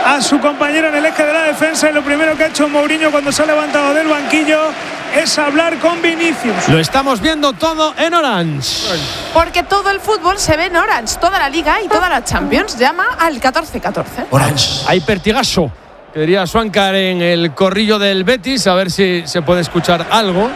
a su compañero en el eje de la defensa, y lo primero que ha hecho Mourinho cuando se ha levantado del banquillo es hablar con Vinicius. Lo estamos viendo todo en Orange. Porque todo el fútbol se ve en Orange, toda la Liga y toda la Champions. Llama al 1414. Orange. Hay pertigazo, que diría Swankar, en el corrillo del Betis. A ver si se puede escuchar algo.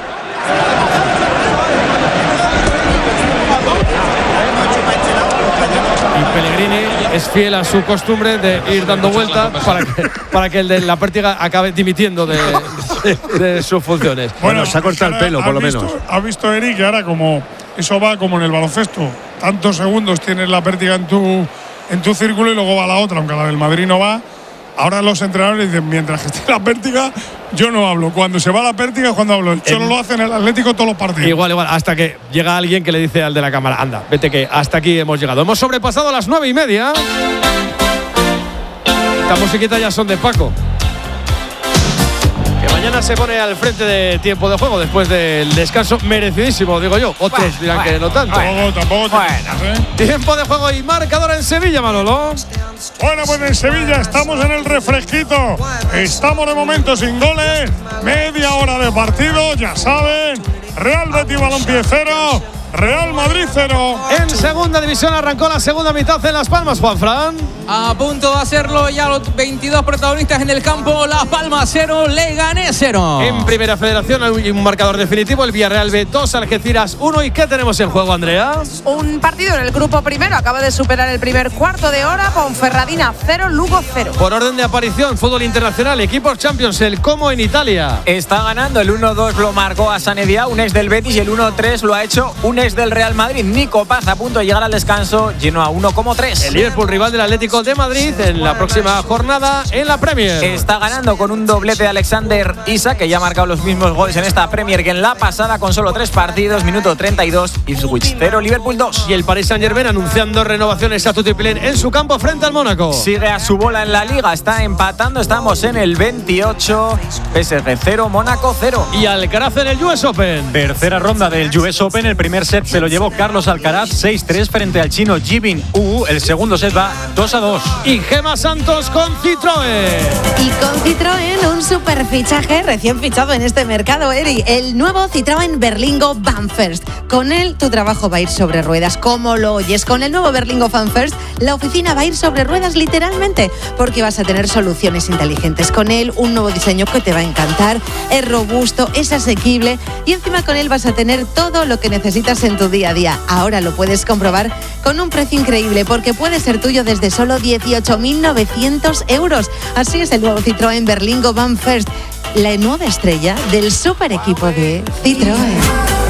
Y Pellegrini es fiel a su costumbre de ir dando vueltas para que el de la pértiga acabe dimitiendo de sus funciones. Bueno, se ha cortado el pelo, por lo menos. Ha visto Eric que ahora, como eso va como en el baloncesto, tantos segundos tienes la pértiga en tu círculo y luego va la otra, aunque la del Madrid no va. Ahora los entrenadores dicen, mientras que esté la pértiga, yo no hablo. Cuando se va la pértiga es cuando hablo. El Cholo lo hace en el Atlético todos los partidos. Igual, hasta que llega alguien que le dice al de la cámara, anda, vete que hasta aquí hemos llegado. Hemos sobrepasado las 9:30. Esta musiquita ya son de Paco, que mañana se pone al frente de tiempo de juego después del descanso merecidísimo, digo yo. Otros dirán que no tanto. Tampoco. Tiempo de juego y marcador en Sevilla, Manolo. Bueno, pues en Sevilla estamos en el refresquito. Estamos de momento sin goles. Media hora de partido, ya saben. Real Betis Balompié 0, Real Madrid 0. En segunda división arrancó la segunda mitad en Las Palmas, Juanfran. A punto de hacerlo ya los 22 protagonistas en el campo. Las Palmas 0, Leganés 0. En primera federación hay un marcador definitivo. El Villarreal B 2, Algeciras 1. ¿Y qué tenemos en juego, Andrea? Un partido en el grupo primero. Acaba de superar el primer cuarto de hora. Ponferradina 0, Lugo 0. Por orden de aparición, fútbol internacional, equipos Champions, el Como en Italia. Está ganando. El 1-2 lo marcó a Sanedia, un ex del Betis, y el 1-3 lo ha hecho un ex del Real Madrid. Nico Paz, a punto de llegar al descanso, llenó a 1-3. El Liverpool, rival del Atlético de Madrid en la próxima jornada en la Premier. Está ganando con un doblete de Alexander Isak, que ya ha marcado los mismos goles en esta Premier que en la pasada, con solo 3 partidos. Minuto 32, Ipswich 0, Liverpool 2. Y el Paris Saint-Germain anunciando renovaciones a Tutiplen en su campo frente al Mónaco. Sigue a su bola en la Liga, está empatando. Estamos en el 28, PSG 0, Mónaco 0. Y Alcaraz en el US Open. Tercera ronda del US Open. El primer set se lo llevó Carlos Alcaraz 6-3 frente al chino Jibin Wu. El segundo set va 2-2. Y Gemma Santos con Citroën. Y con Citroën, un super fichaje recién fichado en este mercado, Eri. El nuevo Citroën Berlingo Van First. Con él tu trabajo va a ir sobre ruedas, como lo oyes. Con el nuevo Berlingo Van First, la oficina va a ir sobre ruedas literalmente, porque vas a tener soluciones inteligentes. Con él, un nuevo diseño que te va a encantar. Es robusto, es asequible, y encima con él vas a tener todo lo que necesitas en tu día a día. Ahora lo puedes comprobar con un precio increíble, porque puede ser tuyo desde solo 18.900 euros. Así es el nuevo Citroën Berlingo Van First, la nueva estrella del super equipo de Citroën.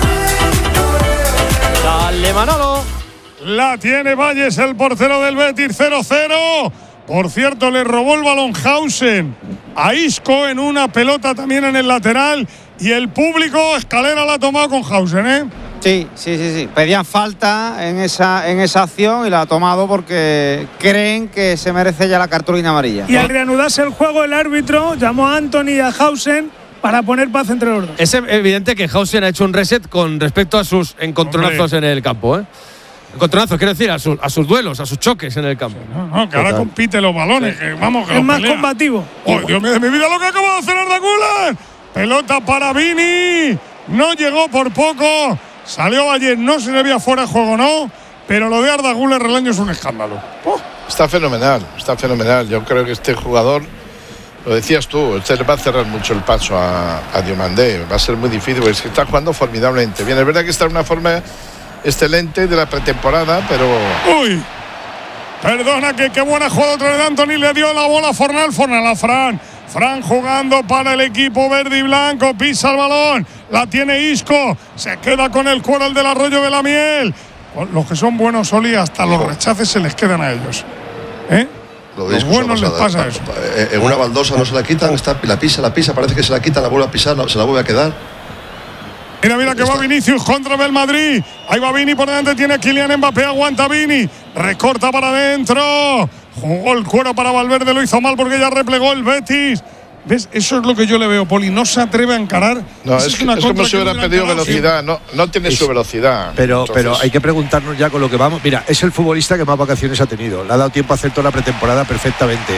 Dale, Manolo. La tiene Valles, el portero del Betis, 0-0. Por cierto, le robó el balón Hausen a Isco en una pelota también en el lateral. Y el público, Escalera la ha tomado con Hausen, ¿eh? Sí. Pedían falta en esa acción y la ha tomado porque creen que se merece ya la cartulina amarilla. Y al reanudarse el juego, el árbitro llamó a Anthony y a Hausen para poner paz entre los dos. Es evidente que Hausen ha hecho un reset con respecto a sus encontronazos en el campo, ¿eh? Encontronazos, quiero decir, a sus duelos, a sus choques en el campo. No, que ahora compite los balones, que vamos, que es más pelea. combativo. ¡Oh, Dios mío de mi vida, lo que acaba de hacer Arda Güler! Pelota para Vini. No llegó por poco. Salió Valle, no se le veía fuera de juego, no. Pero lo de Arda Güler el año es un escándalo. Está fenomenal. Yo creo que este jugador, lo decías tú, este le va a cerrar mucho el paso a Diomandé. Va a ser muy difícil porque es que está jugando formidablemente bien. Es verdad que está en una forma excelente de la pretemporada, pero... ¡Uy! Perdona, que qué buena jugada otra vez de Anthony. Le dio la bola a Fornal a Fran. Fran jugando para el equipo verde y blanco. Pisa el balón. La tiene Isco. Se queda con el cuero el del Arroyo de la Miel. Los que son buenos, Oli, hasta los rechaces se les quedan a ellos. Los buenos les pasa eso. En una baldosa no se la quitan. La pisa. Parece que se la quita, la vuelve a pisar, se la vuelve a quedar. Mira que va Vinicius contra el Madrid. Ahí va Vini por delante, tiene a Kylian Mbappé, aguanta Vini. Recorta para adentro. Jugó el cuero para Valverde, lo hizo mal porque ya replegó el Betis. ¿Ves? Eso es lo que yo le veo, Poli. No se atreve a encarar. No, es como si hubiera pedido velocidad. No tiene su velocidad. Pero hay que preguntarnos ya con lo que vamos. Mira, es el futbolista que más vacaciones ha tenido. Le ha dado tiempo a hacer toda la pretemporada perfectamente.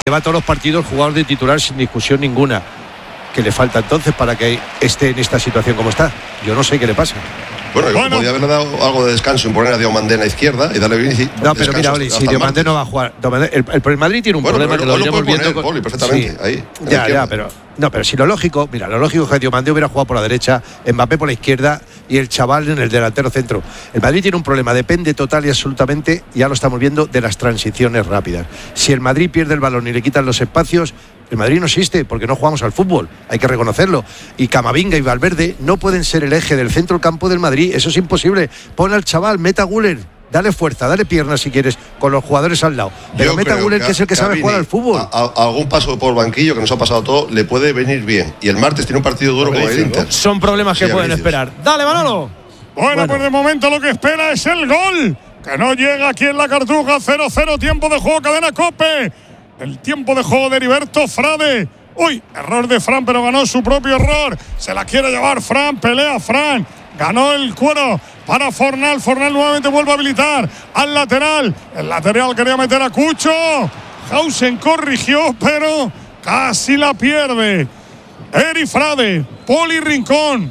lleva todos los partidos jugador de titular sin discusión ninguna. ¿Qué le falta entonces para que esté en esta situación como está? Yo no sé qué le pasa. Bueno, podría haberle dado algo de descanso y poner a Diomandé en la izquierda y darle bien. No, pero mira, Oli, si Diomandé no va a jugar. El Madrid tiene un problema que lo iremos viendo. Oli, perfectamente, sí. ahí. Ya, pero si lo lógico, mira, lo lógico es que Diomandé hubiera jugado por la derecha, Mbappé por la izquierda y el chaval en el delantero centro. El Madrid tiene un problema, depende total y absolutamente, ya lo estamos viendo, de las transiciones rápidas. Si el Madrid pierde el balón y le quitan los espacios, el Madrid no existe porque no jugamos al fútbol, hay que reconocerlo. Y Camavinga y Valverde no pueden ser el eje del centro del campo del Madrid, eso es imposible. Pon al chaval, meta a Güler, dale fuerza, dale piernas si quieres, con los jugadores al lado. Pero meta a Güler, que es el que sabe jugar al fútbol. Algún paso por banquillo que nos ha pasado todo le puede venir bien. Y el martes tiene un partido duro con el Inter. Son problemas que pueden esperar. Dale, Manolo. Bueno, pues de momento lo que espera es el gol, que no llega aquí en la Cartuja. 0-0, tiempo de juego, cadena COPE. El tiempo de juego de Heriberto Frade. Uy, error de Fran, pero ganó su propio error. Se la quiere llevar Fran, pelea Fran. Ganó el cuero para Fornal. Fornal nuevamente vuelve a habilitar al lateral. El lateral quería meter a Cucho. Hausen corrigió, pero casi la pierde. Eri Frade, Poli Rincón,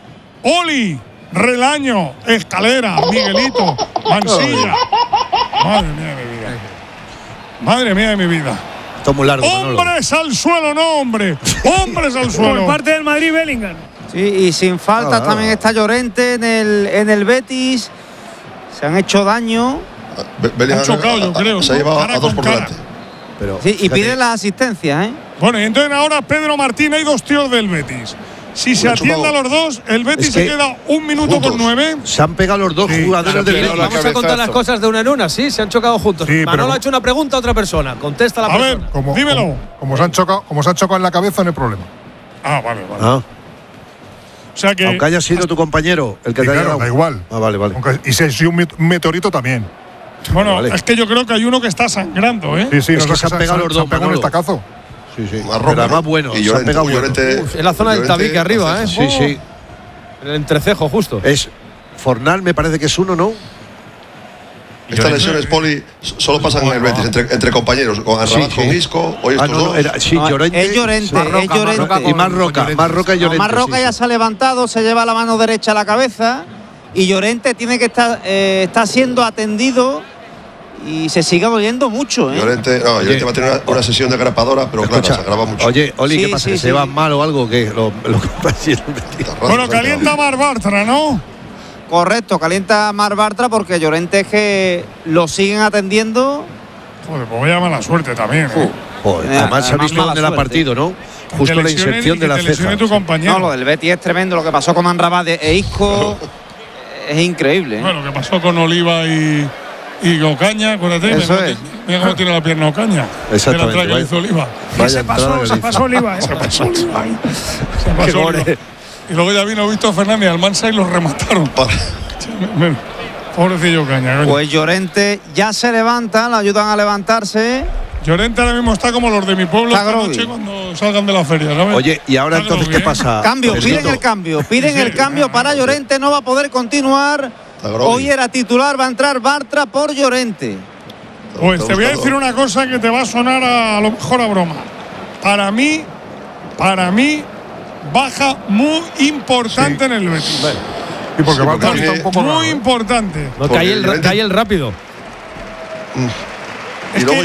Oli, Relaño, Escalera, Miguelito, Mansilla. Madre mía de mi vida. Madre mía de mi vida. Esto es muy largo, hombres al suelo, no hombre. Hombres al suelo. Por parte del Madrid, Bellingham. Sí, y sin falta también está Llorente en el Betis. Se han hecho daño. Han chocado, yo creo. Se ha llevado a dos por delante. Pero, sí, y pide las asistencias, ¿eh? Bueno, y entonces ahora Pedro Martín, hay dos tíos del Betis. Si se atiende a los dos, el Betis se queda 1 minuto con 9. Se han pegado los dos jugadores del Betis. Vamos a contar las cosas de una en una, sí, se han chocado juntos. Sí, Manolo ha hecho una pregunta a otra persona. Contesta la persona. A ver, dímelo. Como se han chocado en la cabeza, no hay problema. Ah, vale. Ah. O sea que, aunque haya sido tu compañero el que te haya dado. Da igual. Ah, vale. Y si ha sido un meteorito también. Bueno, es que yo creo que hay uno que está sangrando, ¿eh? Sí, es que se han pegado los dos. Se han pegado un estacazo. Sí. Pero más bueno. Y se han pegado en la zona del tabique arriba, ¿eh? Sí. En el entrecejo, justo. Es Fornal, me parece que es uno, ¿no? Estas lesiones, Poli, solo pasan en el Betis, entre compañeros. Con Arrabat, con Isco, hoy estos dos. Llorente. Es Llorente. Y Marroca y Llorente. Marroca ya se ha levantado, se lleva la mano derecha a la cabeza. Y Llorente tiene que está siendo atendido. Y se sigue doliendo mucho, ¿eh? Llorente va a tener una sesión de grapadora, pero claro, se agrava mucho. Oye, Oli, ¿qué pasa? ¿Que se va mal o algo? Que lo bueno, calienta Mar Bartra, ¿no? Correcto, calienta Mar Bartra porque Llorente es que lo siguen atendiendo. Joder, pues vaya mala suerte también, ¿eh? Joder, además se ha visto dónde el partido, ¿no? Justo la inserción de la ceja. No, lo del Betis es tremendo. Lo que pasó con Amrabat e Isco es increíble. Bueno, lo que pasó con Oliva y Ocaña, acuérdate. Mira cómo tiene la pierna Ocaña. Exactamente. Que hizo Oliva. Se pasó Oliva. Se pasó Oliva. Y luego ya vino Víctor Fernández Almansa y los remataron. Pobrecillo Ocaña. Pues Llorente ya se levanta, le ayudan a levantarse. Llorente ahora mismo está como los de mi pueblo esta noche cuando salgan de la feria, ¿sabes? Oye, ¿y ahora entonces qué pasa? Piden el cambio para Llorente, no va a poder continuar. Hoy era titular, va a entrar Bartra por Llorente. Pues te voy a decir una cosa que te va a sonar a lo mejor a broma. Para mí, baja muy importante en el Betis. Y porque Bartra está un poco muy importante. No, cae el rápido. Es que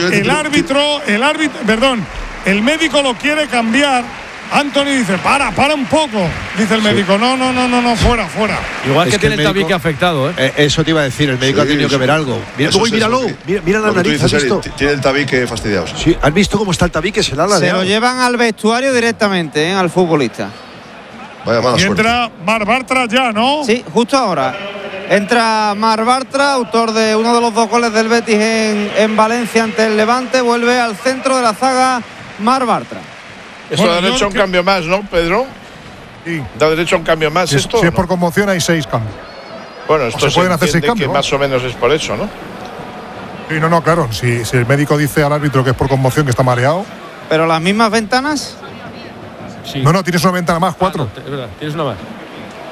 el médico lo quiere cambiar. Anthony dice, para un poco. Dice el médico, no, fuera. Igual que tiene el tabique afectado, ¿eh? Eso te iba a decir, el médico ha tenido que ver algo. Míralo, mira la nariz, ¿has visto? Tiene el tabique fastidiado. Sí, ¿has visto cómo está el tabique? Se lo llevan al vestuario directamente, al futbolista. Vaya mala suerte. Entra Mar Bartra ya, ¿no? Sí, justo ahora. Entra Mar Bartra, autor de uno de los 2 goles del Betis en Valencia ante el Levante. Vuelve al centro de la zaga Mar Bartra. Eso da derecho a un cambio más, ¿no, Pedro? Sí. Da derecho a un cambio más esto. Si es por conmoción hay 6 cambios. Bueno, esto se pueden hacer 6 cambios. Que más o menos es por eso, ¿no? Sí, no, claro. Si el médico dice al árbitro que es por conmoción, que está mareado. ¿Pero las mismas ventanas? Sí. No, tienes una ventana más, 4. Es verdad, tienes una más.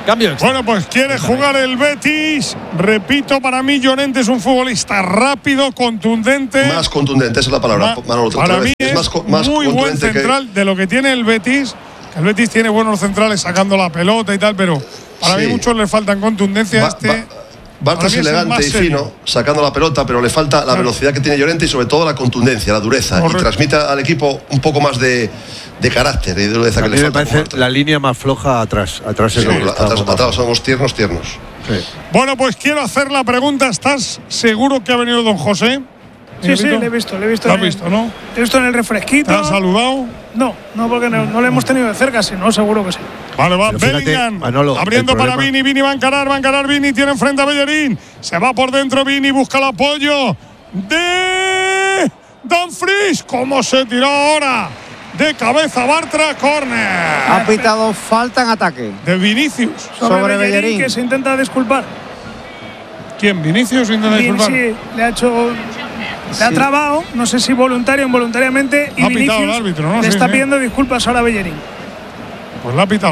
Cambio extra. Bueno, pues quiere jugar el Betis. Repito, para mí Llorente es un futbolista rápido, contundente. Más contundente, esa es la palabra. Para mí es más muy buen central de lo que tiene el Betis. El Betis tiene buenos centrales sacando la pelota y tal, pero para mí muchos le faltan contundencia. Bartra es elegante y fino, sacando la pelota, pero le falta la velocidad que tiene Llorente y sobre todo la contundencia, la dureza. Correcto. Y transmite al equipo un poco más de carácter y de dureza que le falta. Me parece la línea más floja atrás. Atrás somos tiernos. Sí. Bueno, pues quiero hacer la pregunta. ¿Estás seguro que ha venido don José? Sí, le he visto. Lo has visto, ¿no? Te he visto en el refresquito. ¿Te has saludado? No, porque no le hemos tenido de cerca, si no, seguro que sí. Vale, va, Bellingham, abriendo para Vini, va a encarar Vini, tiene enfrente a Bellerín, se va por dentro Vini, busca el apoyo de Dumfries, ¿cómo se tiró ahora? De cabeza Bartra, córner. Ha pitado falta en ataque. De Vinicius. Sobre Bellerín, que se intenta disculpar. ¿Quién? ¿Vinicius se intenta disculpar? Sí, le ha trabado, no sé si voluntario o involuntariamente, y Vinicius el árbitro, ¿no? le está pidiendo disculpas ahora a Bellerín. Pues lo ha pitado.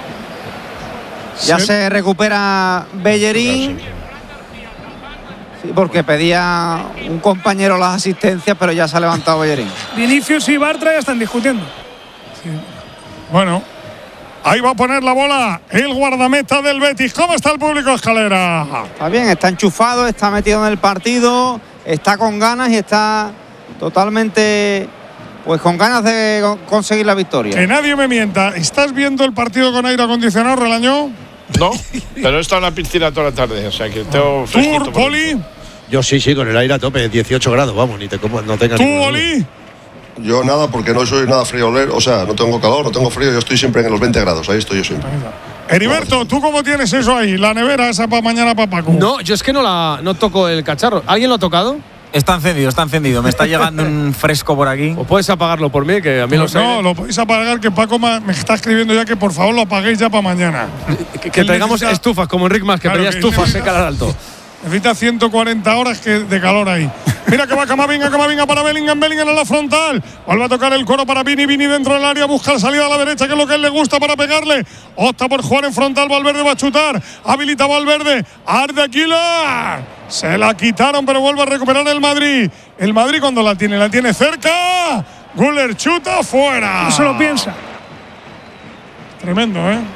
Ya se recupera Bellerín. Sí, porque pedía un compañero las asistencias, pero ya se ha levantado Bellerín. Vinicius y Bartra ya están discutiendo. Sí. Bueno, ahí va a poner la bola el guardameta del Betis. ¿Cómo está el público, Escalera? Está bien, está enchufado, está metido en el partido, está con ganas y está totalmente... Pues con ganas de conseguir la victoria. Que nadie me mienta. ¿Estás viendo el partido con aire acondicionado, Relañó? No, pero he estado en la piscina toda la tarde. O sea que tengo fresquito. ¿Tú, Poli? Yo sí, con el aire a tope, 18 grados, vamos, no tenga. ¿Tú, Oli? Yo nada, porque no soy nada frío. O sea, no tengo calor, no tengo frío. Yo estoy siempre en los 20 grados. Ahí estoy yo siempre. Heriberto, ¿tú cómo tienes eso ahí? La nevera esa para mañana para Paco. No, yo es que no toco el cacharro. ¿Alguien lo ha tocado? Está encendido. Me está llegando un fresco por aquí. ¿O puedes apagarlo por mí? Que a mí no, lo podéis apagar, que Paco me está escribiendo ya que por favor lo apaguéis ya para mañana. Que traigamos estufas, como Enric Mas, que pedía estufas en Canal Alto. Necesita 140 horas de calor ahí. Mira que va Camavinga para Bellingham en la frontal. Vuelve a tocar el coro para Vini dentro del área, busca la salida a la derecha, que es lo que a él le gusta para pegarle. Opta por jugar en frontal, Valverde va a chutar. Habilita Valverde, Arda Aguilar. Se la quitaron, pero vuelve a recuperar el Madrid. El Madrid cuando la tiene cerca. Güler chuta fuera. No se lo piensa. Tremendo, ¿eh?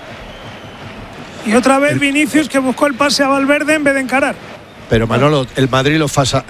Y otra vez Vinicius, que buscó el pase a Valverde en vez de encarar. Pero Manolo, el Madrid lo basa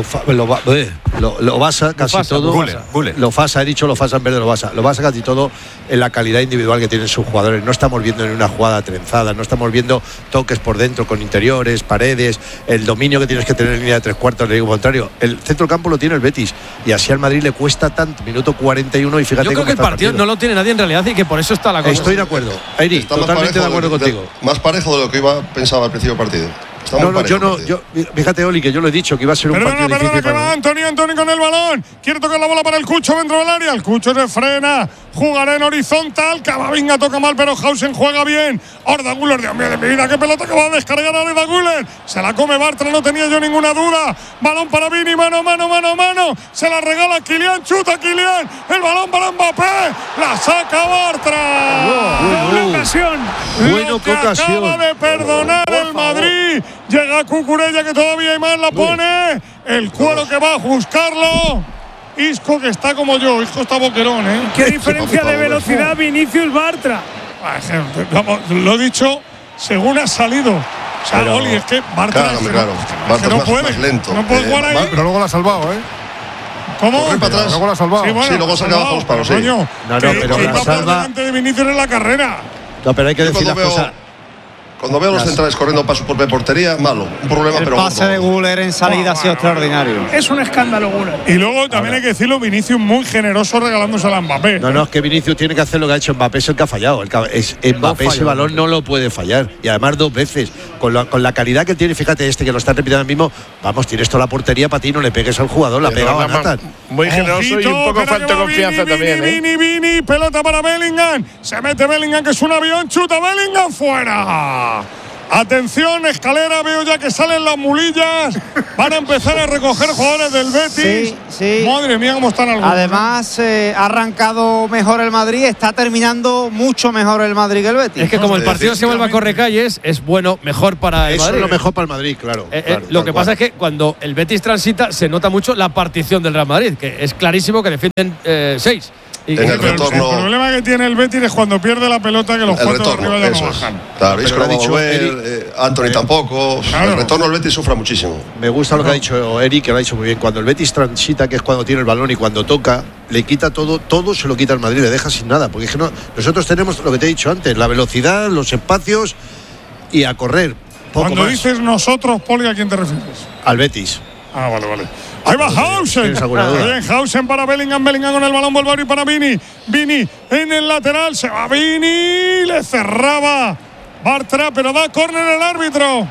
casi todo. Lo basa, he dicho lo basa en vez de lo basa. Lo basa casi todo en la calidad individual que tienen sus jugadores. No estamos viendo en una jugada trenzada, no estamos viendo toques por dentro con interiores, paredes, el dominio que tienes que tener en línea de tres cuartos. Le digo contrario, el centro campo lo tiene el Betis y así al Madrid le cuesta tanto. Minuto 41 y fíjate. Yo creo que el partido no lo tiene nadie en realidad y que por eso está la cosa. Estoy de acuerdo, Eri, totalmente de acuerdo contigo. Más parejo de lo que pensaba al principio del partido. Fíjate, Oli, que yo lo he dicho que iba a ser un partido difícil. Que va Antonio con el balón. Quiere tocar la bola para el Cucho dentro del área. El Cucho se frena. Jugará en horizontal. Camavinga toca mal, pero Hausen juega bien. Arda Güler, Dios mío de mi vida, qué pelota que va a descargar a Arda Güler. Se la come Bartra, no tenía yo ninguna duda. Balón para Vini, mano. Se la regala Kylian, chuta Kylian. El balón para Mbappé. La saca Bartra. Doble ocasión. Acaba de perdonar el Madrid. Llega Cucurella, que todavía hay más, la pone. El cuero que va a buscarlo. Isco, que está como yo. Isco está boquerón, ¿eh? ¿Qué diferencia de velocidad Vinicius Bartra? Vamos, lo he dicho según ha salido. O sea, Oli, es que Bartra Bartra no puede. Más lento. No puede jugar ahí. Pero luego lo ha salvado, ¿eh? ¿Cómo? Corre para atrás. Luego lo ha salvado. Sí, luego se ha quedado bajo los palos, sí. Coño, pero que la iba salva por delante de Vinicius en la carrera. No, pero hay que decir las cosas. Cuando veo a los centrales corriendo para su propia portería, malo. Un problema, el pero pase de Güler en salida ha sido extraordinario. Es un escándalo, Güler. Y luego también hay que decirlo, Vinicius muy generoso regalándose a Mbappé. No, es que Vinicius tiene que hacer lo que ha hecho Mbappé, es el que ha fallado. Mbappé ese balón no lo puede fallar. Y además 2 veces. Con la calidad que tiene, fíjate que lo está repitiendo mismo. Vamos, tienes toda la portería para ti, no le pegues al jugador, la pegado a Nathan. Muy generoso y un poco falta de confianza también. Vini, pelota para Bellingham. Se mete Bellingham, que es un avión, chuta Bellingham fuera. Atención, escalera, veo ya que salen las mulillas. Van a empezar a recoger jugadores del Betis. Sí. Madre mía, cómo están algunos. Además, ha arrancado mejor el Madrid, está terminando mucho mejor el Madrid que el Betis. Es que como el partido se vuelve a correcalles, es bueno, mejor para el Eso Madrid. es lo mejor para el Madrid, claro. Lo que pasa es que cuando el Betis transita, se nota mucho la partición del Real Madrid, que es clarísimo que defienden 6. En el retorno. El problema que tiene el Betis es cuando pierde la pelota que los cuatro de arriba ya no bajan. Claro, Isco no va a volver, Anthony tampoco. Claro. El retorno del Betis sufra muchísimo. Me gusta lo que ha dicho Eric, que lo ha dicho muy bien. Cuando el Betis transita, que es cuando tiene el balón y cuando toca, le quita todo se lo quita al Madrid, le deja sin nada. Porque es que nosotros tenemos lo que te he dicho antes, la velocidad, los espacios y a correr. Cuando más. dices nosotros, Poli, ¿a quién te refieres? Al Betis. Ah, vale. Ahí va Hausen. Bien, Hausen para Bellingham. Bellingham con el balón, vuelve a abrir para Vini. Vini en el lateral. Se va Vini. Le cerraba Bartra, pero da córner el árbitro.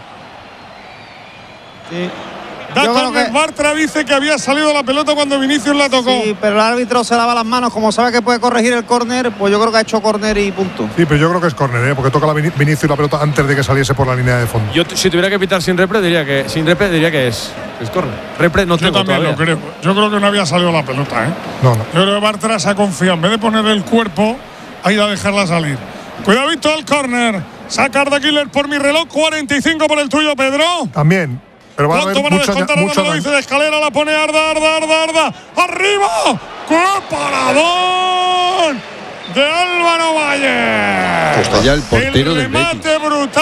Sí. Da córner. Bartra dice que había salido la pelota cuando Vinicius la tocó. Sí, pero el árbitro se lava las manos. Como sabe que puede corregir el córner, pues yo creo que ha hecho córner y punto. Sí, pero yo creo que es córner, porque toca la Vinicius la pelota antes de que saliese por la línea de fondo. Yo, si tuviera que pitar sin repre, diría que es córner. Repre no tengo también todavía. lo creo. Yo creo que no había salido la pelota, ¿eh? No. Yo creo que Bartra se ha confiado. En vez de poner el cuerpo, ha ido a dejarla salir. Cuidadito al córner. Saca Arda Güler por mi reloj. 45 por el tuyo, Pedro. También. Pero va a haber van a descontar ahora, me lo dice de escalera, la pone Arda. ¡Arriba! ¡Qué paradón! De Álvaro Valle. Pues vaya el portero del Betis. Remate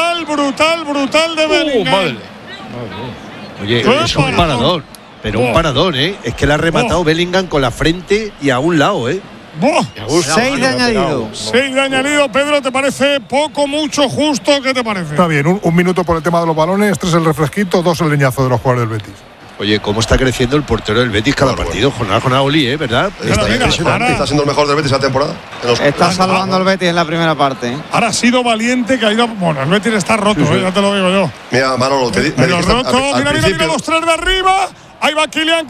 brutal de Bellingham. Madre. Oye, es un parador. Pero un parador, ¿eh? Es que le ha rematado Bellingham con la frente y a un lado, ¿eh? 6 de añadido. 6 de añadido, Pedro, ¿te parece poco, mucho, justo? ¿Qué te parece? Está bien, un minuto por el tema de los balones, 3 el refresquito, 2 el leñazo de los jugadores del Betis. Oye, cómo está creciendo el portero del Betis cada partido, jornada Oli, ¿verdad? Está siendo el mejor del Betis esa temporada. Está salvando el Betis en la primera parte. Ahora ha sido valiente que ha ido. Bueno, el Betis está roto, ya te lo digo yo. Mira, Manolo, te pero roto, mira, los 3 de arriba. Ahí va Kylian.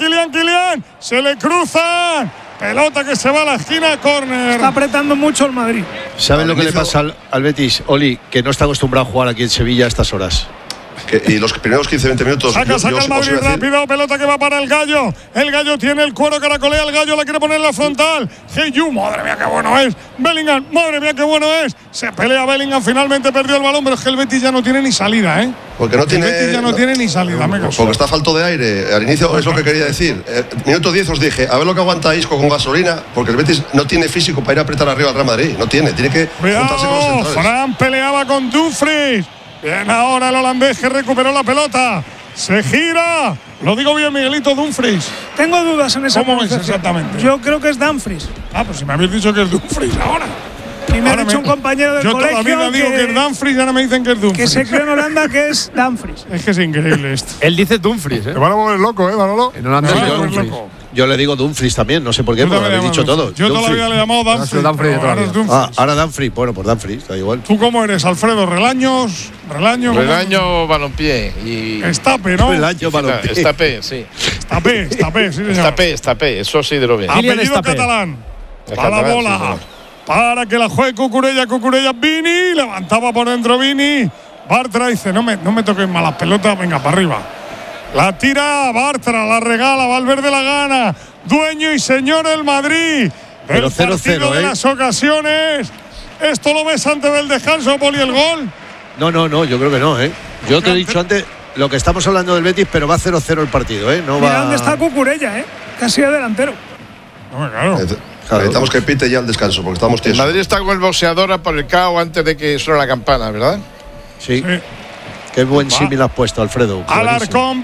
Se le cruzan. Pelota que se va a la esquina, córner. Está apretando mucho el Madrid. ¿Sabes lo que le pasa al Betis, Oli? Que no está acostumbrado a jugar aquí en Sevilla a estas horas. Y los primeros 15-20 minutos. Saca el Madrid rápido, pelota que va para el Gallo. El Gallo tiene el cuero, caracolea el Gallo, la quiere poner en la frontal. Heyu, madre mía, qué bueno es. Bellingham, madre mía, qué bueno es. Se pelea Bellingham, finalmente perdió el balón, pero es que el Betis ya no tiene ni salida, ¿eh? Porque no tiene. El Betis ya no tiene ni salida, porque está falto de aire. Al inicio es lo que quería decir. Minuto 10 os dije, a ver lo que aguanta Isco con gasolina, porque el Betis no tiene físico para ir a apretar arriba al Real Madrid. No tiene que juntarse con los centrales. Fran peleaba con Dumfries. Bien ahora el holandés que recuperó la pelota. Se gira. Lo digo bien, Miguelito, Dumfries. Tengo dudas en esa ¿Cómo es exactamente? Yo creo que es Dumfries. Ah, pues si me habéis dicho que es Dumfries ahora. Y me ha dicho un compañero del colegio. Yo todavía digo que es Dumfries y ahora me dicen que es Dumfries. Que se cree en Holanda que es Dumfries. Es que es increíble esto. Él dice Dumfries, ¿eh? Te van a volver loco, Manolo. En Holanda es Dumfries. Yo le digo Dumfries también, no sé por qué, pero lo habéis dicho todo. Yo toda la vida le he llamado Dumfries. Ahora Dumfries, bueno, por Dumfries, da igual. ¿Tú cómo eres, Alfredo? ¿Relaños? Relaño balompié. Y Estape, ¿no? Relaño balompié. Estape, sí. Estape, sí, señor. Estape, eso sí de lo bien. Apellido catalán. Para la bola. Para que la juegue Cucurella, Vini. Levantaba por dentro Vini. Bartra dice, no me toques más las pelotas, venga, para arriba. La tira Bartra, la regala, Valverde la gana. Dueño y señor el Madrid. Pero el partido de las ocasiones. ¿Esto lo ves antes del descanso, Poli, el gol? No, yo creo que no, ¿eh? Yo te he dicho antes lo que estamos hablando del Betis, pero va 0-0 el partido, ¿eh? No Mira va. dónde está Cucurella, ¿eh? Casi de delantero. Claro. Necesitamos que pite ya el descanso, porque estamos tiesos. El Madrid está con el boxeador a por el KO antes de que suene la campana, ¿verdad? Sí. Qué buen símil has puesto, Alfredo. Alarcón,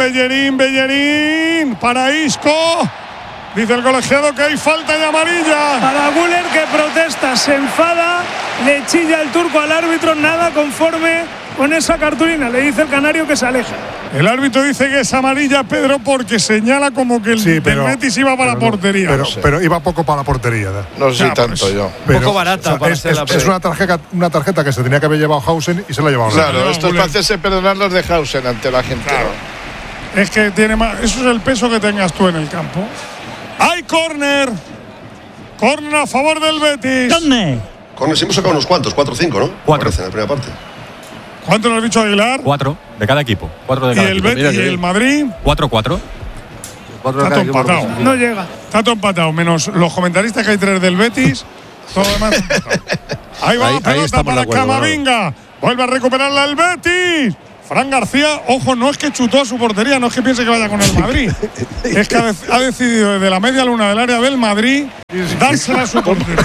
Bellerín para Isco. Dice el colegiado que hay falta de amarilla. Para Güler, que protesta, se enfada, le chilla el turco al árbitro, nada conforme con esa cartulina. Le dice el canario que se aleja. El árbitro dice que es amarilla, Pedro, porque señala como que el Betis iba para la portería. Pero iba poco para la portería. No sé si tanto yo. Un poco barata para ser la es una tarjeta que se tenía que haber llevado Hausen y se la ha llevado. Claro, esto es para hacerse perdonar los de Hausen ante la gente. Claro. Es que tiene más. Eso es el peso que tengas tú en el campo. ¡Hay córner! Córner a favor del Betis. Córner, sí hemos sacado unos cuantos, 4 o 5, ¿no? 4 en la primera parte. ¿Cuánto nos ha dicho Aguilar? 4 de cada equipo. 4 de cada equipo. ¿Y el Madrid? 4-4. Está todo empatado. No llega. Está todo empatado, menos los comentaristas que hay 3 del Betis. Todo lo demás empatado. Ahí va la pelota para Camavinga. Vuelve a recuperarla el Betis. Fran García, ojo, no es que chutó a su portería, no es que piense que vaya con el Madrid. Es que ha decidido desde la media luna del área del Madrid dársela a su portería.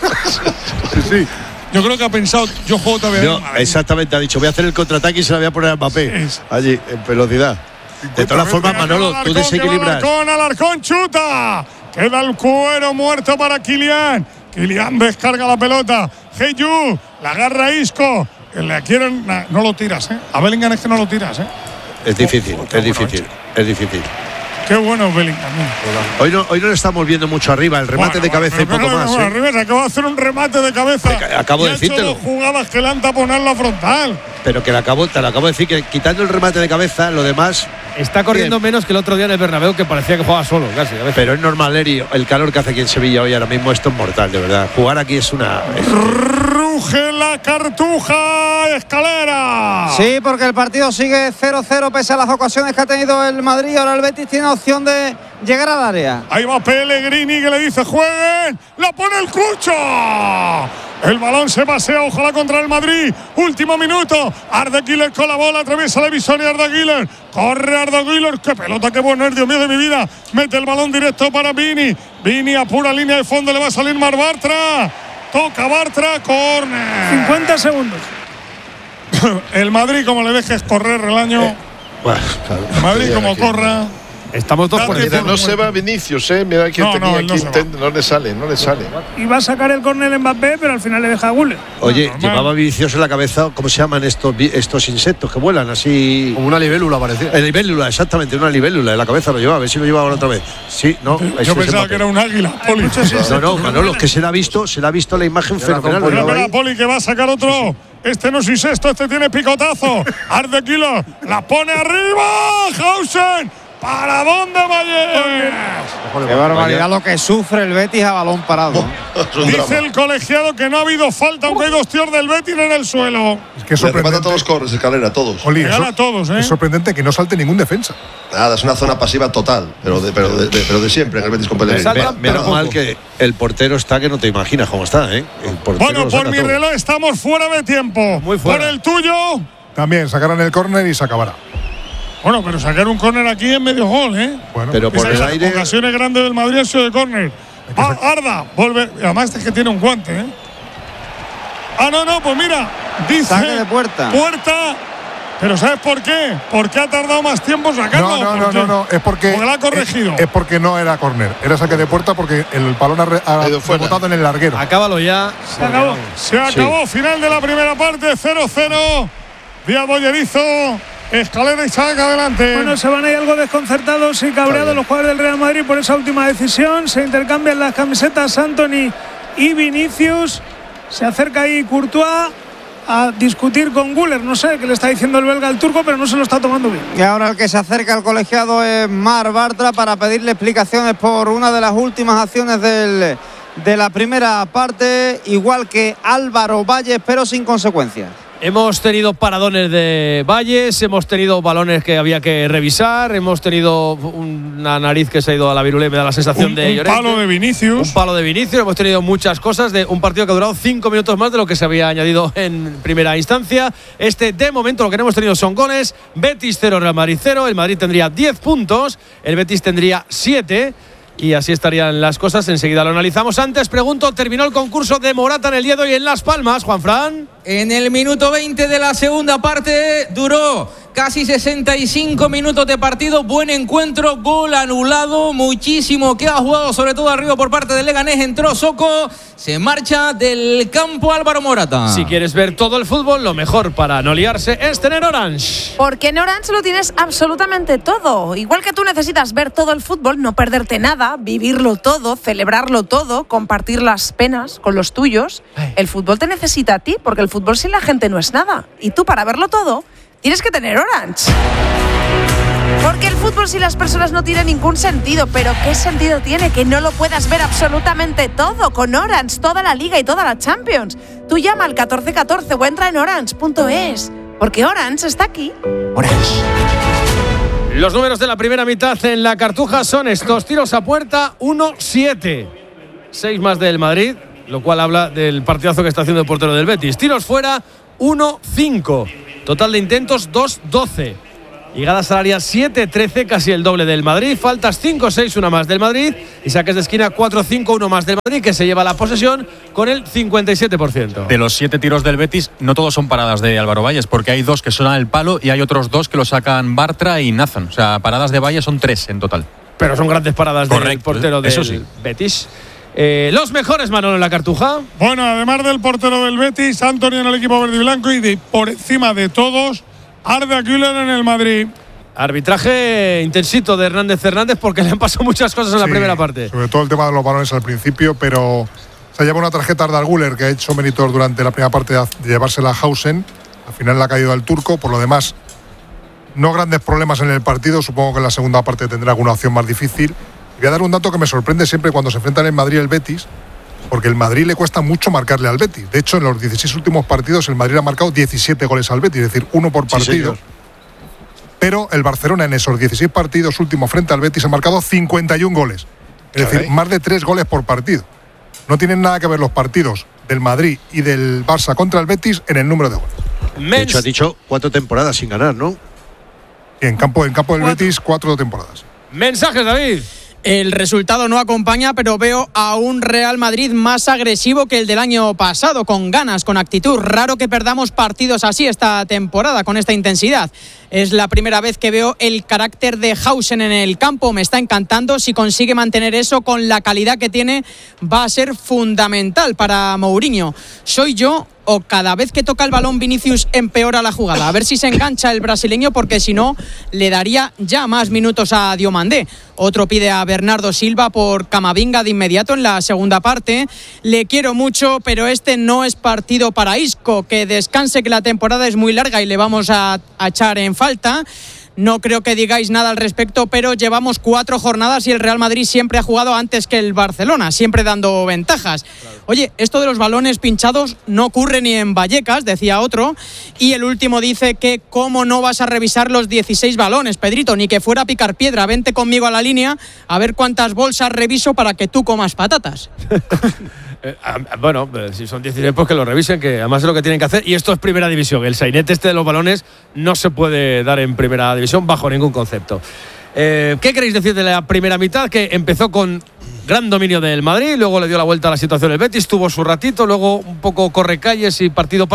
Sí. Yo creo que ha pensado, yo juego todavía. No, exactamente, ha dicho, voy a hacer el contraataque y se la voy a poner a Mbappé. Allí, en velocidad. De todas formas, Manolo, tú desequilibras. Alarcón chuta. Queda el cuero muerto para Kylian. Kylian descarga la pelota. Heyu, la agarra Isco. Le quieren. No lo tiras, ¿eh? A Bellingham es que no lo tiras, ¿eh? Es difícil, es difícil. Qué bueno Bellingham. Hoy no le estamos viendo mucho arriba, el remate de cabeza y poco más. Arriba se acaba de hacer un remate de cabeza. Acabo de decírtelo. 2 jugadas que le han taponado la frontal. Pero que te lo acabo de decir, que quitando el remate de cabeza, lo demás. Está corriendo menos que el otro día en el Bernabéu, que parecía que jugaba solo, casi. Pero es normal, Eri, el calor que hace aquí en Sevilla hoy ahora mismo, esto es mortal, de verdad. Jugar aquí es una. Ruge la Cartuja, Escalera. Sí, porque el partido sigue 0-0 pese a las ocasiones que ha tenido el Madrid. Ahora el Betis tiene opción de llegar al área. Ahí va Pellegrini que le dice jueguen. La pone el Cucho. El balón se pasea, ojalá contra el Madrid. Último minuto. Arda Güler con la bola, atraviesa la divisoria Arda Güler. Corre Arda Güler. Qué pelota, qué bueno es, Dios mío de mi vida. Mete el balón directo para Vini. Vini a pura línea de fondo, le va a salir Mar Bartra. Toca Bartra, córner. 50 segundos. El Madrid, como le dejes correr el año. El Madrid, como corra. Estamos todos por encima. No se va Vinicius, mira que tenía que intentar, no le sale. Y va a sacar el córner Mbappé, pero al final le deja a Güler. Oye, llevaba Vinicius en la cabeza, ¿cómo se llaman estos insectos que vuelan así? Como una libélula parecía. La libélula, exactamente, una libélula en la cabeza lo llevaba, a ver si lo llevaba otra vez. Sí, no. Yo pensaba que era un águila, Poli. No, Manolo, que se la ha visto la imagen fenomenal. Espera, Poli, que va a sacar otro. Este no es incesto, este tiene picotazo. Arda Güler, la pone arriba. Hausen. ¿Para dónde Valles? Qué barbaridad lo que sufre el Betis a balón parado. Dice el colegiado que no ha habido falta, aunque hay 2 tíos del Betis en el suelo. Es que sorprendente. Todos los corners, Escalera, todos. Oli, es sorprendente que no salte ningún defensa. Nada, es una zona pasiva total, pero de siempre en el Betis con Pellegrini. Menos mal que el portero está que no te imaginas cómo está, ¿eh? Bueno, por mi reloj estamos fuera de tiempo. Muy fuera. Por el tuyo. También sacarán el córner y se acabará. Bueno, pero sacar un córner aquí es medio gol, ¿eh? Bueno, pero por el aire. Las ocasiones grandes del Madrid han sido de córner. Arda, vuelve. Además es que tiene un guante, ¿eh? No, pues mira. Dice. Saque de puerta. Pero ¿sabes por qué? Porque ha tardado más tiempo en sacarlo. No. Es porque lo ha corregido. Es porque no era córner. Era saque de puerta porque el balón ha rebotado en el larguero. Acábalo ya. Se acabó. Final de la primera parte. 0-0. Díaz Bollerizo. Escalera y saca adelante. Bueno, se van a ir algo desconcertados y cabreados los jugadores del Real Madrid por esa última decisión. Se intercambian las camisetas Antony y Vinicius. Se acerca ahí Courtois a discutir con Güler. No sé qué le está diciendo el belga al turco, pero no se lo está tomando bien. Y ahora el que se acerca al colegiado es Mar Bartra para pedirle explicaciones por una de las últimas acciones de la primera parte, igual que Álvaro Valles, pero sin consecuencias. Hemos tenido paradones de Valles, hemos tenido balones que había que revisar, hemos tenido una nariz que se ha ido a la virulé, me da la sensación de Llorente. Un palo de Vinicius. Un palo de Vinicius, hemos tenido muchas cosas de un partido que ha durado 5 minutos más de lo que se había añadido en primera instancia. De momento lo que no hemos tenido son goles. Betis 0, Real Madrid 0, el Madrid tendría 10 puntos, el Betis tendría 7. Y así estarían las cosas, enseguida lo analizamos. Antes pregunto, ¿terminó el concurso de Morata en el día de hoy en Las Palmas, Juanfran? En el minuto 20 de la segunda parte duró casi 65 minutos de partido, buen encuentro, gol anulado, muchísimo que ha jugado, sobre todo arriba por parte del Leganés, entró Soko, se marcha del campo Álvaro Morata. Si quieres ver todo el fútbol, lo mejor para no liarse es tener Orange. Porque en Orange lo tienes absolutamente todo. Igual que tú necesitas ver todo el fútbol, no perderte nada, vivirlo todo, celebrarlo todo, compartir las penas con los tuyos, el fútbol te necesita a ti, porque el fútbol sin la gente no es nada. Y tú, para verlo todo, tienes que tener Orange. Porque el fútbol sin las personas no tiene ningún sentido. Pero ¿qué sentido tiene que no lo puedas ver absolutamente todo? Con Orange, toda la Liga y toda la Champions. Tú llama al 1414 o entra en orange.es. Porque Orange está aquí. Los números de la primera mitad en la Cartuja son estos: tiros a puerta 1-7, 6 más del Madrid, lo cual habla del partidazo que está haciendo el portero del Betis. Tiros fuera 1-5, total de intentos 2-12, llegadas al área 7-13, casi el doble del Madrid. Faltas 5-6, una más del Madrid, y saques de esquina 4-5, uno más del Madrid, que se lleva la posesión con el 57%. De los 7 tiros del Betis, no todos son paradas de Álvaro Valles, porque hay 2 que son al palo y hay otros 2 que lo sacan Bartra y Nathan. O sea, paradas de Valles son 3 en total. Pero son grandes paradas del portero del Betis. Los mejores, Manolo, en la Cartuja. Bueno, además del portero del Betis, Antonio en el equipo verde y blanco, y por encima de todos, Arda Güler en el Madrid. Arbitraje intensito de Hernández porque le han pasado muchas cosas en la primera parte. Sobre todo el tema de los balones al principio, pero se lleva una tarjeta Arda Güler, que ha hecho méritos durante la primera parte de llevársela a Hausen. Al final le ha caído al turco. Por lo demás, no grandes problemas en el partido. Supongo que en la segunda parte tendrá alguna opción más difícil. Voy a dar un dato que me sorprende siempre cuando se enfrentan el Madrid y el Betis, porque el Madrid le cuesta mucho marcarle al Betis. De hecho, en los 16 últimos partidos el Madrid ha marcado 17 goles al Betis, es decir, 1 por partido. Sí, pero el Barcelona en esos 16 partidos últimos frente al Betis ha marcado 51 goles. Es decir, más de 3 goles por partido. No tienen nada que ver los partidos del Madrid y del Barça contra el Betis en el número de goles. De hecho, ha dicho 4 temporadas sin ganar, ¿no? Y en campo del Betis, 4 temporadas. Mensajes, David. El resultado no acompaña, pero veo a un Real Madrid más agresivo que el del año pasado, con ganas, con actitud. Raro que perdamos partidos así esta temporada, con esta intensidad. Es la primera vez que veo el carácter de Hausen en el campo. Me está encantando. Si consigue mantener eso con la calidad que tiene, va a ser fundamental para Mourinho. ¿Soy yo o cada vez que toca el balón Vinicius empeora la jugada? A ver si se engancha el brasileño, porque si no le daría ya más minutos a Diomandé. Otro pide a Bernardo Silva por Camavinga de inmediato en la segunda parte. Le quiero mucho, pero este no es partido para Isco. Que descanse, que la temporada es muy larga y le vamos a echar en falta. No creo que digáis nada al respecto, pero llevamos 4 jornadas y el Real Madrid siempre ha jugado antes que el Barcelona, siempre dando ventajas. Oye, esto de los balones pinchados no ocurre ni en Vallecas, decía otro. Y el último dice que cómo no vas a revisar los 16 balones, Pedrito, ni que fuera a picar piedra. Vente conmigo a la línea a ver cuántas bolsas reviso para que tú comas patatas. Bueno, si son 16, pues que lo revisen, que además es lo que tienen que hacer. Y esto es primera división. El sainete este de los balones no se puede dar en primera división bajo ningún concepto. ¿Qué queréis decir de la primera mitad? Que empezó con gran dominio del Madrid, luego le dio la vuelta a la situación el Betis, tuvo su ratito, luego un poco correcalles y partido,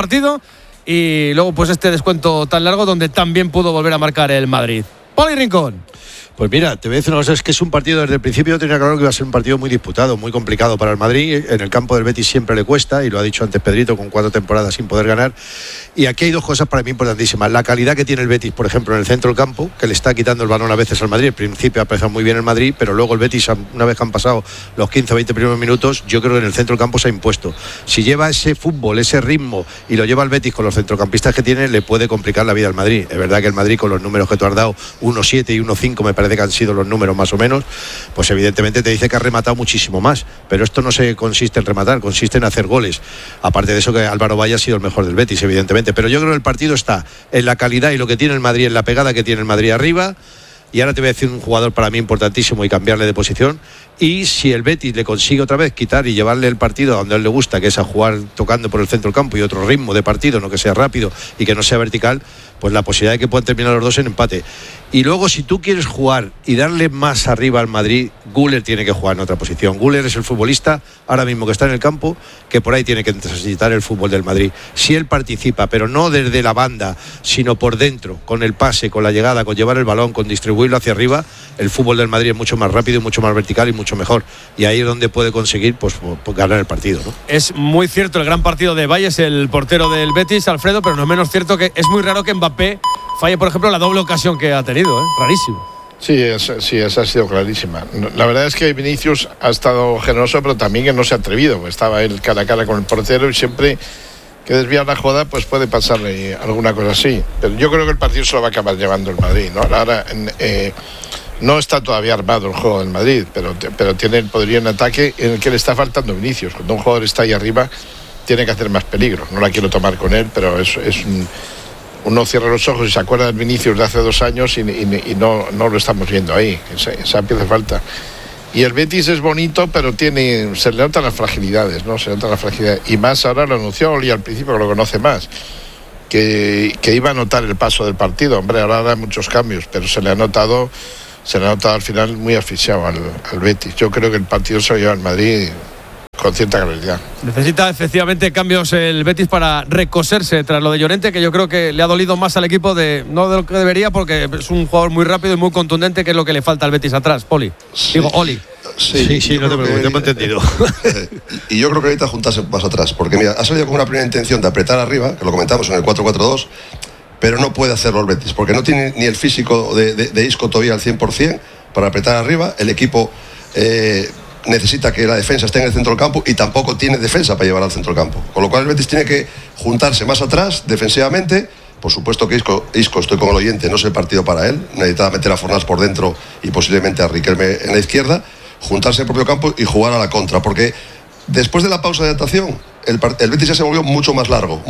y luego pues este descuento tan largo donde también pudo volver a marcar el Madrid. Poli Rincón. Pues mira, te voy a decir una cosa, es que es un partido, desde el principio tenía claro que iba a ser un partido muy disputado, muy complicado para el Madrid. En el campo del Betis siempre le cuesta, y lo ha dicho antes Pedrito, con 4 temporadas sin poder ganar. Y aquí hay 2 cosas para mí importantísimas. La calidad que tiene el Betis, por ejemplo, en el centro del campo, que le está quitando el balón a veces al Madrid. Al principio ha empezado muy bien el Madrid, pero luego el Betis, una vez que han pasado los 15 o 20 primeros minutos, yo creo que en el centro del campo se ha impuesto. Si lleva ese fútbol, ese ritmo, y lo lleva el Betis con los centrocampistas que tiene, le puede complicar la vida al Madrid. Es verdad que el Madrid, con los números que tú has dado, 1-7 y 1-5, me parece que han sido los números más o menos, pues evidentemente te dice que ha rematado muchísimo más, pero esto no se consiste en rematar, consiste en hacer goles. Aparte de eso, que Álvaro Valle ha sido el mejor del Betis, evidentemente, pero yo creo que el partido está en la calidad y lo que tiene el Madrid, en la pegada que tiene el Madrid arriba. Y ahora te voy a decir un jugador para mí importantísimo y cambiarle de posición. Y si el Betis le consigue otra vez quitar y llevarle el partido a donde a él le gusta, que es a jugar tocando por el centro del campo y otro ritmo de partido, no que sea rápido y que no sea vertical, pues la posibilidad de que puedan terminar los 2 en empate. Y luego, si tú quieres jugar y darle más arriba al Madrid, Güler tiene que jugar en otra posición. Güler es el futbolista ahora mismo que está en el campo, que por ahí tiene que necesitar el fútbol del Madrid. Si él participa, pero no desde la banda, sino por dentro, con el pase, con la llegada, con llevar el balón, con distribuirlo hacia arriba, el fútbol del Madrid es mucho más rápido, mucho más vertical y mucho mejor. Y ahí es donde puede conseguir pues ganar el partido, ¿no? Es muy cierto el gran partido de Valles, el portero del Betis, Alfredo, pero no es menos cierto que es muy raro que Mbappé falle, por ejemplo, la doble ocasión que ha tenido, ¿eh? Rarísimo. Sí, esa ha sido clarísima. La verdad es que Vinicius ha estado generoso, pero también que no se ha atrevido. Estaba él cara a cara con el portero y siempre que desvía la jugada, pues puede pasarle alguna cosa así. Pero yo creo que el partido se lo va a acabar llevando el Madrid, ¿no? Ahora no está todavía armado el juego del Madrid, pero tiene el poderío en ataque en el que le está faltando Vinicius. Cuando un jugador está ahí arriba, tiene que hacer más peligro. No la quiero tomar con él, pero es uno cierra los ojos y se acuerda del Vinicius de hace 2 años y no lo estamos viendo ahí. Esa pieza falta. Y el Betis es bonito, pero se le notan las fragilidades, ¿no? Se notan las fragilidades. Y más ahora lo anunció Oli al principio, que lo conoce más, que iba a notar el paso del partido. Hombre, ahora hay muchos cambios, pero se le ha notado al final muy asfixiado al Betis. Yo creo que el partido se lo lleva al Madrid con cierta claridad. Necesita efectivamente cambios el Betis para recoserse tras lo de Llorente, que yo creo que le ha dolido más al equipo no de lo que debería, porque es un jugador muy rápido y muy contundente, que es lo que le falta al Betis atrás. Oli. Sí, no te preocupes, te he entendido. Y yo creo que ahorita juntarse más atrás, porque mira, ha salido con una primera intención de apretar arriba, que lo comentamos en el 4-4-2, pero no puede hacerlo el Betis, porque no tiene ni el físico de Isco todavía al 100% para apretar arriba. El equipo necesita que la defensa esté en el centro del campo y tampoco tiene defensa para llevar al centro del campo, con lo cual el Betis tiene que juntarse más atrás defensivamente. Por supuesto que Isco, estoy con el oyente, no es el partido para él, necesitaba meter a Fornals por dentro y posiblemente a Riquelme en la izquierda, juntarse en el propio campo y jugar a la contra, porque después de la pausa de adaptación el Betis ya se volvió mucho más largo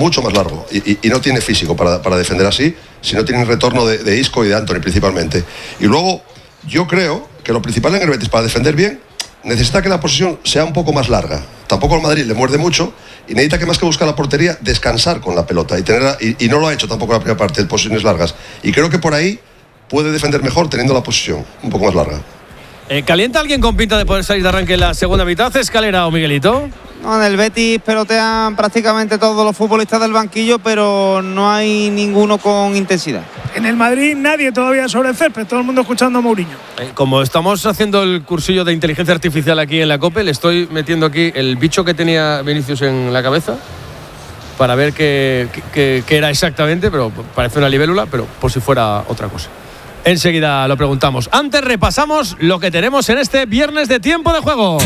y no tiene físico para defender así, si no tiene retorno de Isco y de Antony principalmente. Y luego yo creo que lo principal en el Betis para defender bien necesita que la posesión sea un poco más larga. Tampoco al Madrid le muerde mucho y necesita, que más que buscar la portería, descansar con la pelota y no lo ha hecho tampoco en la primera parte, de posiciones largas, y creo que por ahí puede defender mejor teniendo la posesión un poco más larga. ¿Calienta alguien con pinta de poder salir de arranque en la segunda mitad? ¿Escalera o Miguelito? No, en el Betis pelotean prácticamente todos los futbolistas del banquillo, pero no hay ninguno con intensidad. En el Madrid nadie todavía sobre el césped, todo el mundo escuchando a Mourinho. Como estamos haciendo el cursillo de inteligencia artificial aquí en la COPE, le estoy metiendo aquí el bicho que tenía Vinicius en la cabeza para ver qué era exactamente, pero parece una libélula, pero por si fuera otra cosa. Enseguida lo preguntamos. Antes repasamos lo que tenemos en este viernes de tiempo de juego.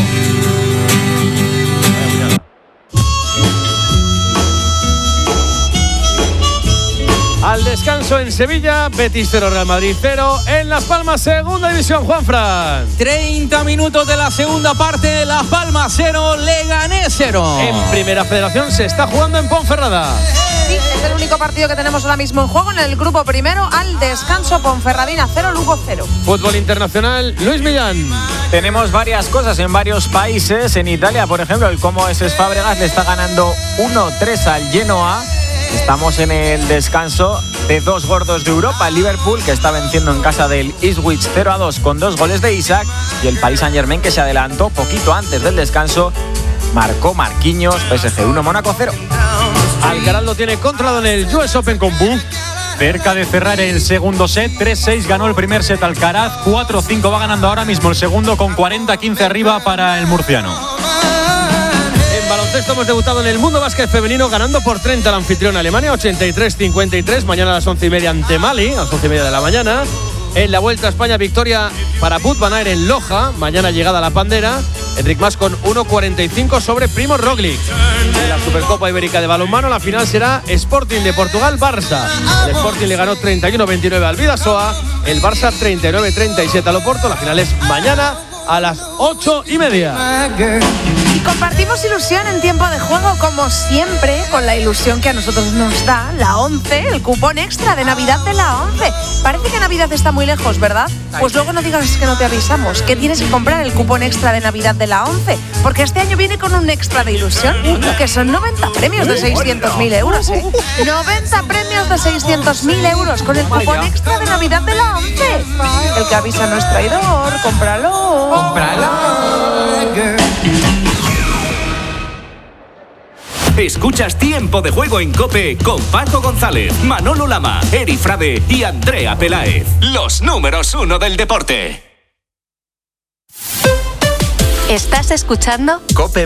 Al descanso en Sevilla, Betis 0, Real Madrid 0. En Las Palmas, segunda división, Juanfran. 30 minutos de la segunda parte, Las Palmas 0, Leganés 0. En Primera Federación se está jugando en Ponferrada. Sí, es el único partido que tenemos ahora mismo en juego en el grupo primero. Al descanso, Ponferradina 0, Lugo 0. Fútbol internacional, Luis Millán. Tenemos varias cosas en varios países. En Italia, por ejemplo, el Como es Fábregas le está ganando 1-3 al Genoa. Estamos en el descanso de 2 gordos de Europa. El Liverpool, que está venciendo en casa del Ipswich 0-2 con 2 goles de Isaac. Y el Paris Saint-Germain, que se adelantó poquito antes del descanso, marcó Marquinhos. PSG 1, Mónaco 0. Alcaraz lo tiene controlado en el US Open con Bull. Cerca de cerrar el segundo set, 3-6 ganó el primer set Alcaraz, 4-5 va ganando ahora mismo el segundo con 40-15 arriba para el murciano. En baloncesto hemos debutado en el Mundo Básquet Femenino ganando por 30 al anfitrión Alemania, 83-53, mañana a las 11:30 ante Mali, a las 11:30 de la mañana. En la Vuelta a España, victoria para Bud Van Aert en Loja, mañana llegada a la Pandera. Enric Mas con 1.45 sobre Primoz Roglic. En la Supercopa Ibérica de balonmano, la final será Sporting de Portugal-Barça. El Sporting le ganó 31-29 al Bidasoa, el Barça 39-37 al Oporto. La final es mañana a las 8:30. Y compartimos ilusión en tiempo de juego, como siempre, con la ilusión que a nosotros nos da la 11, el cupón extra de Navidad de la 11. Parece que Navidad está muy lejos, ¿verdad? Pues luego no digas que no te avisamos, que tienes que comprar el cupón extra de Navidad de la 11, porque este año viene con un extra de ilusión, que son 90 premios de 600.000 euros, ¿eh? 90 premios de 600.000 euros con el cupón extra de Navidad de la 11. El que avisa no es traidor, cómpralo. Escuchas Tiempo de Juego en COPE con Paco González, Manolo Lama, Eri Frade y Andrea Peláez. Los números 1 del deporte. ¿Estás escuchando? COPE